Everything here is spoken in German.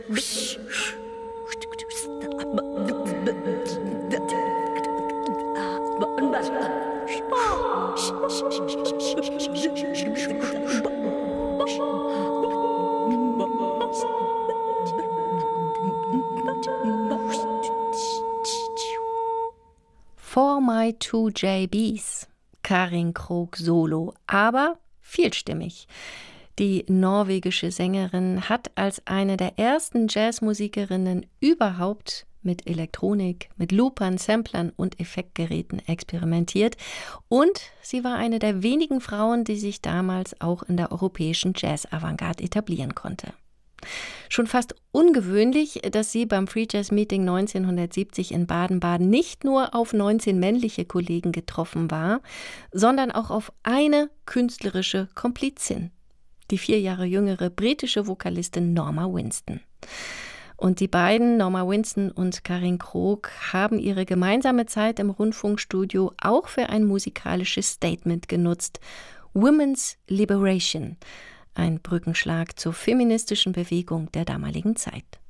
For My Two JBs, Karin Krog Solo, aber vielstimmig. Die norwegische Sängerin hat als eine der ersten Jazzmusikerinnen überhaupt mit Elektronik, mit Loopern, Samplern und Effektgeräten experimentiert. Und sie war eine der wenigen Frauen, die sich damals auch in der europäischen Jazz-Avantgarde etablieren konnte. Schon fast ungewöhnlich, dass sie beim Free Jazz Meeting 1970 in Baden-Baden nicht nur auf 19 männliche Kollegen getroffen war, sondern auch auf eine künstlerische Komplizin, die 4 Jahre jüngere britische Vokalistin Norma Winston. Und die beiden, Norma Winston und Karin Krog, haben ihre gemeinsame Zeit im Rundfunkstudio auch für ein musikalisches Statement genutzt: Women's Liberation. Ein Brückenschlag zur feministischen Bewegung der damaligen Zeit.